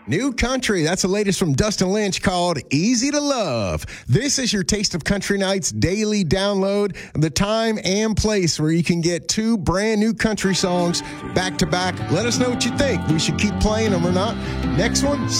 New Country. That's the latest from Dustin Lynch called Easy to Love. This is your Taste of Country Nights daily download, the time and place where you can get 2 brand new country songs back to back. Let us know what you think. We should keep playing them or not. Next one,